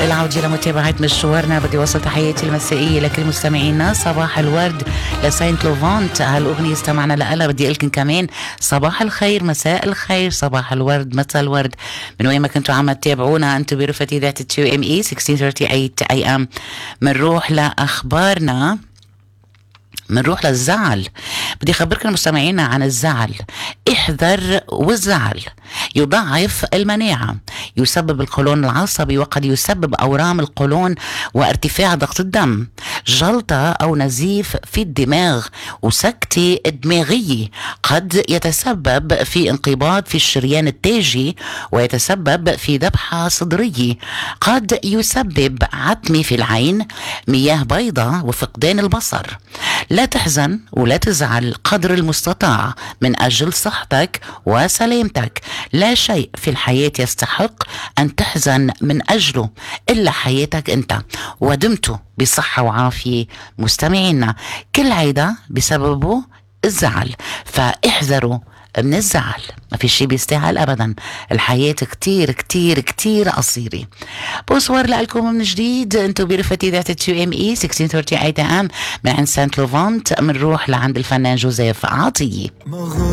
العودة لمتابعة مشوارنا. بدي وصل تحياتي المسائية لكل مستمعينا. صباح الورد لساينت لوفانت، هالأغنية استمعنا لها. بدي أقولكم كمان صباح الخير، مساء الخير، صباح الورد، مساء الورد، من وين ما كنتوا عم تتابعونا أنتوا برفة إذاعة QME 1638 AM. منروح لأخبارنا، منروح للزعل. بدي أخبركم مستمعينا عن الزعل. احذر، والزعل يضاعف المناعة، يسبب القولون العصبي، وقد يسبب أورام القولون وارتفاع ضغط الدم، جلطة أو نزيف في الدماغ، وسكتة دماغية. قد يتسبب في انقباض في الشريان التاجي ويتسبب في ذبحة صدرية. قد يسبب عتمة في العين، مياه بيضاء، وفقدان البصر. لا تحزن ولا تزعل قدر المستطاع من أجل صحتك وسلامتك. لا شيء في الحياة يستحق أن تحزن من أجله إلا حياتك أنت، ودمت بصحة وعافية. مستمعينا، كل عيدة بسببه الزعل، فاحذروا من الزعل. ما في شيء بيستاهل أبدا، الحياة كتير كتير كتير قصيرة. بوسوار لكم من جديد، انتو برفتي ذات QME 1638 AM من عند سانت لوفانت. منروح لعند الفنان جوزيف عطية.